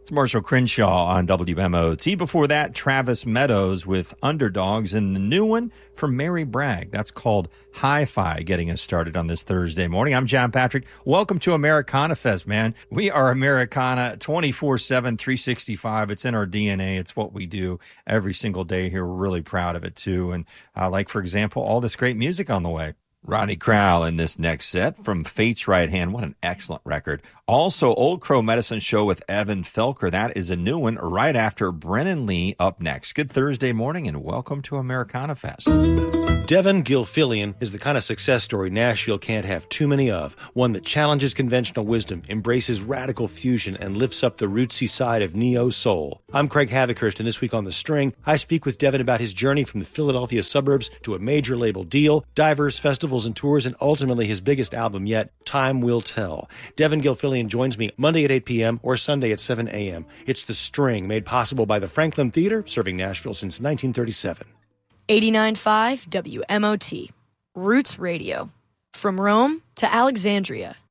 It's Marshall Crenshaw on WMOT. Before that, Travis Meadows with Underdogs, and the new one from Mary Bragg. That's called Hi-Fi, getting us started on this Thursday morning. I'm John Patrick. Welcome to Americana Fest, man. We are Americana 24/7, 365. It's in our DNA. It's what we do every single day here. We're really proud of it, too. And like, for example, all this great music on the way. Ronnie Crowell in this next set from Fate's Right Hand. What an excellent record. Also, Old Crow Medicine Show with Evan Felker. That is a new one right after Brennan Lee up next. Good Thursday morning and welcome to Americana Fest. Devin Gilfillian is the kind of success story Nashville can't have too many of. One that challenges conventional wisdom, embraces radical fusion, and lifts up the rootsy side of neo-soul. I'm Craig Havikhurst, and this week on The String, I speak with Devin about his journey from the Philadelphia suburbs to a major label deal, diverse festivals and tours, and ultimately his biggest album yet, Time Will Tell. Devin Gilfillian joins me Monday at 8 p.m. or Sunday at 7 a.m. It's The String, made possible by the Franklin Theater, serving Nashville since 1937. 89.5 WMOT. Roots Radio. From Rome to Alexandria.